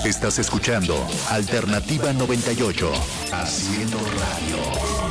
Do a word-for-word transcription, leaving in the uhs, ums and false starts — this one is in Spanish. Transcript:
Estás escuchando Alternativa noventa y ocho, haciendo radio.